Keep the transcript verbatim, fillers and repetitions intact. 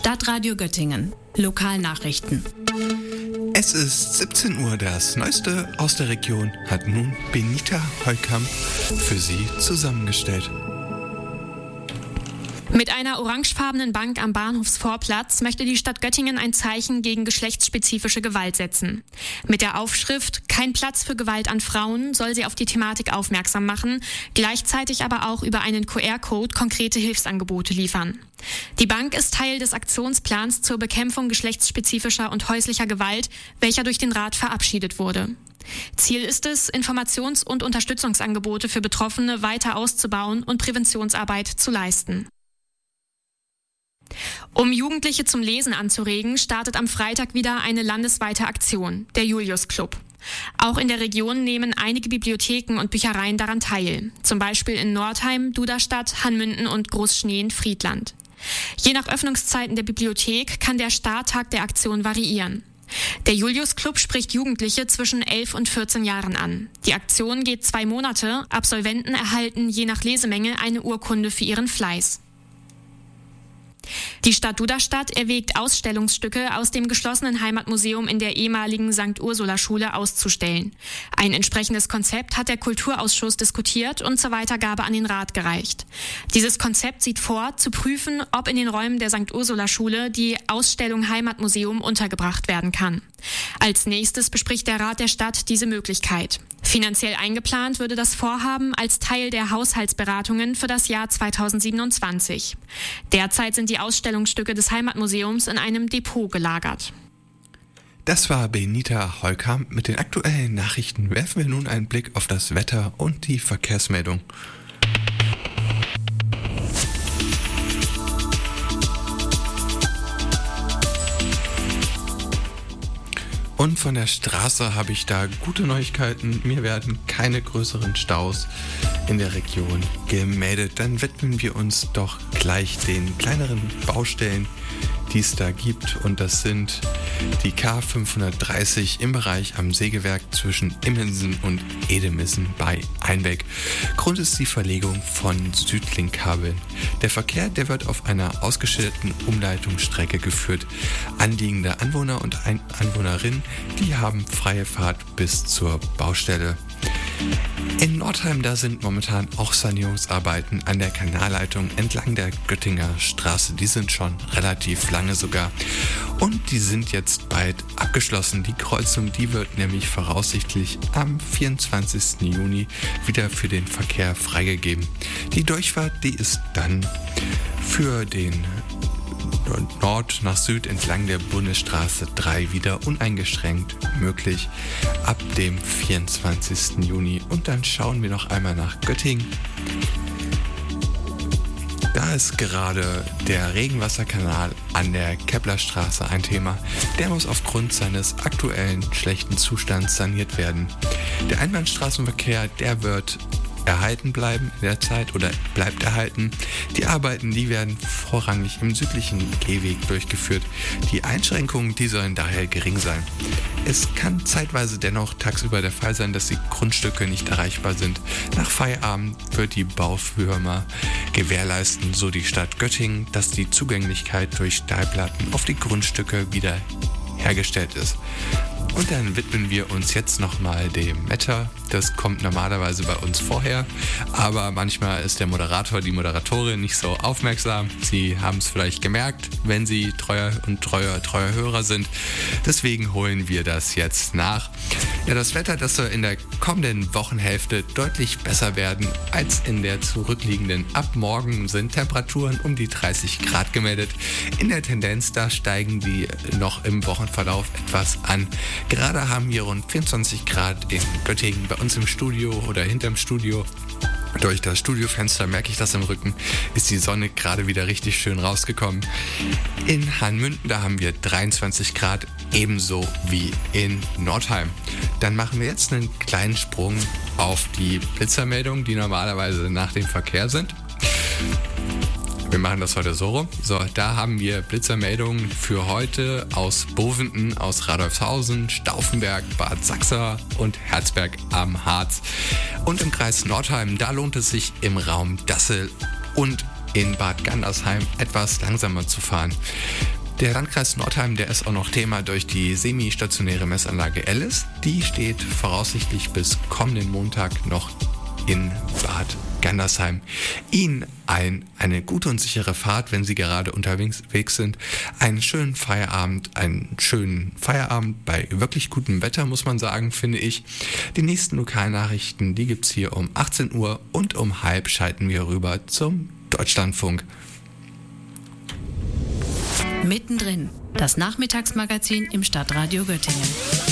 Stadtradio Göttingen. Lokalnachrichten. Es ist siebzehn Uhr. Das Neueste aus der Region hat nun Benita Heukamp für Sie zusammengestellt. Mit einer orangefarbenen Bank am Bahnhofsvorplatz möchte die Stadt Göttingen ein Zeichen gegen geschlechtsspezifische Gewalt setzen. Mit der Aufschrift "Kein Platz für Gewalt an Frauen" soll sie auf die Thematik aufmerksam machen, gleichzeitig aber auch über einen Q R-Code konkrete Hilfsangebote liefern. Die Bank ist Teil des Aktionsplans zur Bekämpfung geschlechtsspezifischer und häuslicher Gewalt, welcher durch den Rat verabschiedet wurde. Ziel ist es, Informations- und Unterstützungsangebote für Betroffene weiter auszubauen und Präventionsarbeit zu leisten. Um Jugendliche zum Lesen anzuregen, startet am Freitag wieder eine landesweite Aktion, der Julius Club. Auch in der Region nehmen einige Bibliotheken und Büchereien daran teil, zum Beispiel in Nordheim, Duderstadt, Hanmünden und Großschneen, Friedland. Je nach Öffnungszeiten der Bibliothek kann der Starttag der Aktion variieren. Der Julius Club spricht Jugendliche zwischen elf und vierzehn Jahren an. Die Aktion geht zwei Monate, Absolventen erhalten je nach Lesemenge eine Urkunde für ihren Fleiß. Die Stadt Duderstadt erwägt, Ausstellungsstücke aus dem geschlossenen Heimatmuseum in der ehemaligen Sankt Ursula-Schule auszustellen. Ein entsprechendes Konzept hat der Kulturausschuss diskutiert und zur Weitergabe an den Rat gereicht. Dieses Konzept sieht vor, zu prüfen, ob in den Räumen der Sankt Ursula-Schule die Ausstellung Heimatmuseum untergebracht werden kann. Als nächstes bespricht der Rat der Stadt diese Möglichkeit. Finanziell eingeplant würde das Vorhaben als Teil der Haushaltsberatungen für das Jahr zweitausendsiebenundzwanzig. Derzeit sind die Ausstellungsstücke des Heimatmuseums in einem Depot gelagert. Das war Benita Heukamp. Mit den aktuellen Nachrichten werfen wir nun einen Blick auf das Wetter und die Verkehrsmeldung. Und von der Straße habe ich da gute Neuigkeiten. Mir werden keine größeren Staus in der Region gemeldet. Dann widmen wir uns doch gleich den kleineren Baustellen, die es da gibt. Und das sind die K fünfhundertdreißig im Bereich am Sägewerk zwischen Immensen und Edemissen bei Einbeck. Grund ist die Verlegung von Südlinkkabeln. Der Verkehr, der wird auf einer ausgeschilderten Umleitungsstrecke geführt. Anliegende Anwohner und Ein- Anwohnerinnen, die haben freie Fahrt bis zur Baustelle. In Nordheim, da sind momentan auch Sanierungsarbeiten an der Kanalleitung entlang der Göttinger Straße. Die sind schon relativ lange sogar und die sind jetzt bald abgeschlossen. Die Kreuzung, die wird nämlich voraussichtlich am vierundzwanzigsten Juni wieder für den Verkehr freigegeben. Die Durchfahrt, die ist dann für den Nord nach Süd entlang der Bundesstraße drei wieder uneingeschränkt möglich ab dem vierundzwanzigsten Juni. Und dann schauen wir noch einmal nach Göttingen. Da ist gerade der Regenwasserkanal an der Keplerstraße ein Thema. Der muss aufgrund seines aktuellen schlechten Zustands saniert werden. Der Einbahnstraßenverkehr, der wird erhalten bleiben in der Zeit oder bleibt erhalten. Die Arbeiten, die werden vorrangig im südlichen Gehweg durchgeführt. Die Einschränkungen, die sollen daher gering sein. Es kann zeitweise dennoch tagsüber der Fall sein, dass die Grundstücke nicht erreichbar sind. Nach Feierabend wird die Baufirma gewährleisten, so die Stadt Göttingen, dass die Zugänglichkeit durch Stahlplatten auf die Grundstücke wieder hergestellt ist. Und dann widmen wir uns jetzt nochmal dem Wetter. Das kommt normalerweise bei uns vorher, aber manchmal ist der Moderator, die Moderatorin nicht so aufmerksam. Sie haben es vielleicht gemerkt, wenn Sie treuer und treuer, treuer Hörer sind. Deswegen holen wir das jetzt nach. Ja, das Wetter, das soll in der kommenden Wochenhälfte deutlich besser werden als in der zurückliegenden. Ab morgen sind Temperaturen um die dreißig Grad gemeldet. In der Tendenz, da steigen die noch im Wochenverlauf etwas an. Gerade haben wir rund vierundzwanzig Grad in Göttingen, bei uns im Studio oder hinterm Studio. Durch das Studiofenster merke ich das im Rücken, ist die Sonne gerade wieder richtig schön rausgekommen. In Hanmünden, da haben wir dreiundzwanzig Grad, ebenso wie in Nordheim. Dann machen wir jetzt einen kleinen Sprung auf die Blitzermeldungen, die normalerweise nach dem Verkehr sind. Wir machen das heute so rum. So, da haben wir Blitzermeldungen für heute aus Bovenden, aus Radolfshausen, Stauffenberg, Bad Sachsa und Herzberg am Harz. Und im Kreis Nordheim, da lohnt es sich im Raum Dassel und in Bad Gandersheim etwas langsamer zu fahren. Der Landkreis Nordheim, der ist auch noch Thema durch die semi-stationäre Messanlage Alice. Die steht voraussichtlich bis kommenden Montag noch in Bad Gandersheim. Ihnen ein, eine gute und sichere Fahrt, wenn Sie gerade unterwegs sind. Einen schönen Feierabend, einen schönen Feierabend bei wirklich gutem Wetter, muss man sagen, finde ich. Die nächsten Lokalnachrichten, die gibt's hier um achtzehn Uhr und um halb schalten wir rüber zum Deutschlandfunk. Mittendrin, das Nachmittagsmagazin im Stadtradio Göttingen.